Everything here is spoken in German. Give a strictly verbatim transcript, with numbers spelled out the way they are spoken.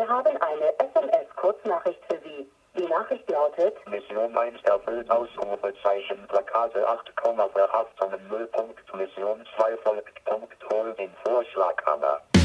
Wir haben eine S M S-Kurznachricht für Sie. Die Nachricht lautet: Mission eins erfüllt, Ausrufezeichen, Plakate acht, Verhaftung null. Mission zwei folgt, Punkt, hol den Vorschlaghammer.